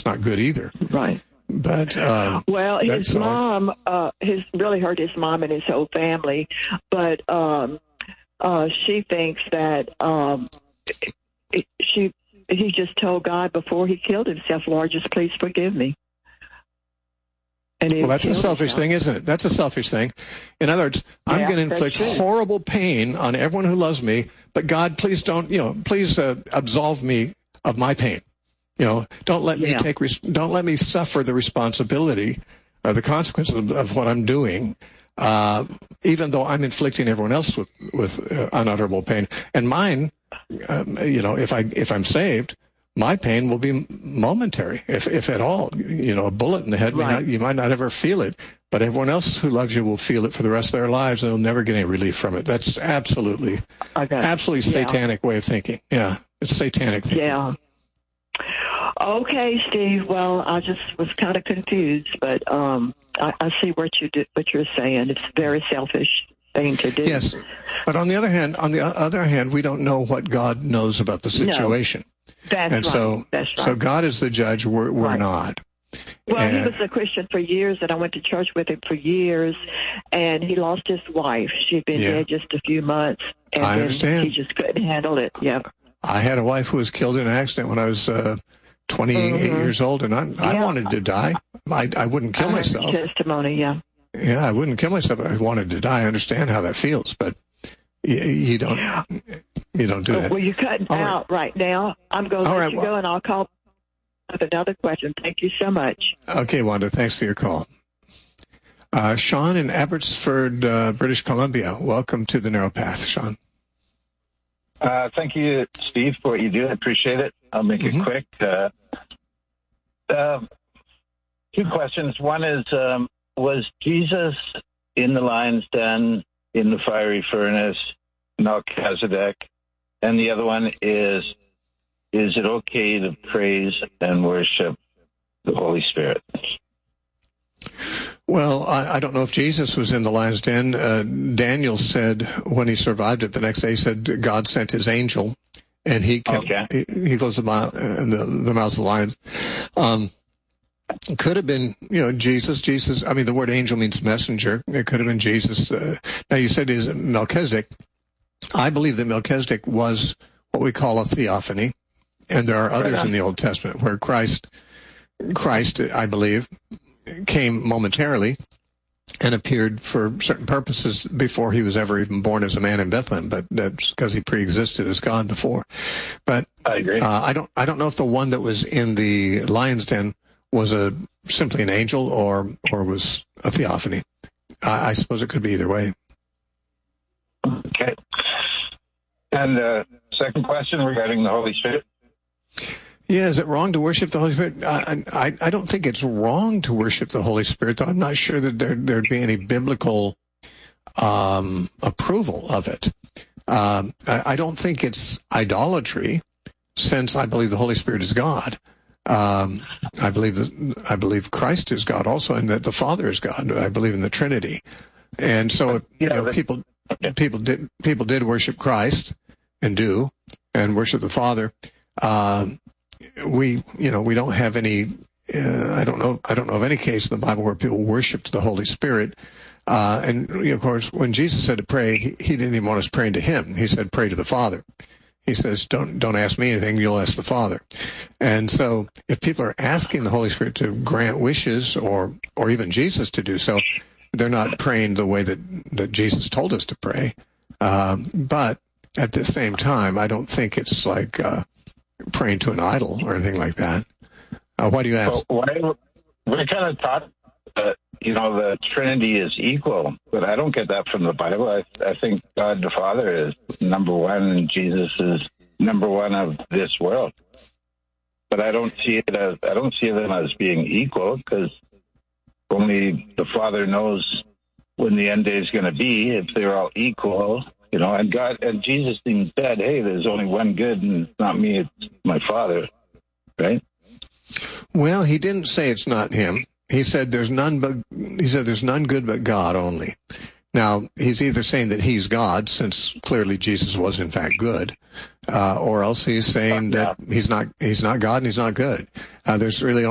that's not good either. Right. But well, his mom, his really hurt his mom and his whole family. But she thinks that he just told God before he killed himself, "Lord, just please forgive me." Well, that's a selfish thing, isn't it? That's a selfish thing. In other words, I'm going to inflict horrible pain on everyone who loves me, but God, please don't, please absolve me of my pain. Don't let me don't let me suffer the responsibility or the consequences of what I'm doing, even though I'm inflicting everyone else with unutterable pain. And mine, if I'm saved, my pain will be momentary, if at all. A bullet in the head, you might not ever feel it, but everyone else who loves you will feel it for the rest of their lives, and they'll never get any relief from it. That's absolutely satanic way of thinking. Yeah, it's satanic thinking. Yeah. Okay, Steve. Well, I just was kind of confused, but I see what you're saying. It's a very selfish thing to do. Yes, but on the other hand, we don't know what God knows about the situation. No. That's right. So God is the judge. We're not. Well, he was a Christian for years, and I went to church with him for years, and he lost his wife. She'd been dead just a few months, and I understand. He just couldn't handle it. Yeah. I had a wife who was killed in an accident when I was 28 years old, and I wanted to die. I wouldn't kill myself. Testimony, yeah. Yeah, I wouldn't kill myself, but I wanted to die. I understand how that feels, but you don't do that. Well, you're cutting out right now. I'm going to let you go, and I'll call with another question. Thank you so much. Okay, Wanda, thanks for your call. Sean in Abbotsford, British Columbia. Welcome to the Narrow Path, Sean. Thank you, Steve, for what you do. I appreciate it. I'll make it quick. Two questions. One is, was Jesus in the lion's den, in the fiery furnace, Melchizedek? And the other one is it okay to praise and worship the Holy Spirit? Well, I don't know if Jesus was in the lion's den. Daniel said when he survived it the next day, he said God sent his angel, and he kept, he closed the mouths of the lions. Could have been, Jesus. I mean, the word angel means messenger. It could have been Jesus. Now, you said is Melchizedek. I believe that Melchizedek was what we call a theophany, and there are others in the Old Testament where Christ, I believe, came momentarily and appeared for certain purposes before he was ever even born as a man in Bethlehem, but that's because he pre-existed as God before. But I agree. I don't know if the one that was in the lion's den was simply an angel or was a theophany. I suppose it could be either way. Okay. And second question regarding the Holy Spirit. Yeah, is it wrong to worship the Holy Spirit? I don't think it's wrong to worship the Holy Spirit, though I'm not sure that there'd be any biblical approval of it. I don't think it's idolatry, since I believe the Holy Spirit is God. I believe Christ is God also, and that the Father is God. I believe in the Trinity, and so people did worship Christ and worship the Father. We don't have any. I don't know of any case in the Bible where people worshipped the Holy Spirit. And of course, when Jesus said to pray, he didn't even want us praying to him. He said, "Pray to the Father." He says, "Don't ask me anything. You'll ask the Father." And so, if people are asking the Holy Spirit to grant wishes, or even Jesus to do so, they're not praying the way that Jesus told us to pray. But at the same time, I don't think it's like praying to an idol or anything like that. Why do you ask? Well, we're kind of taught that the Trinity is equal, but I don't get that from the Bible. I think God the Father is number one, and Jesus is number one of this world. But I don't see them as being equal, because only the Father knows when the end day is going to be. If they're all equal, and God and Jesus even said, "Hey, there's only one good, and it's not me; it's my Father." Right? Well, he didn't say it's not him. He said there's none good but God only. Now, he's either saying that he's God, since clearly Jesus was in fact good, or else he's saying that he's not God and he's not good. There's really